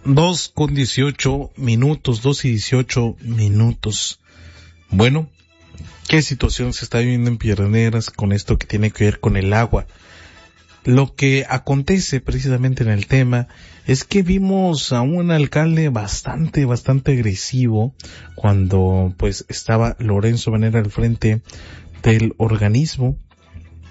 2:18, 2:18. Bueno, ¿qué situación se está viviendo en Piedras Negras con esto que tiene que ver con el agua? Lo que acontece precisamente en el tema es que vimos a un alcalde bastante agresivo cuando pues estaba Lorenzo Vanera al frente del organismo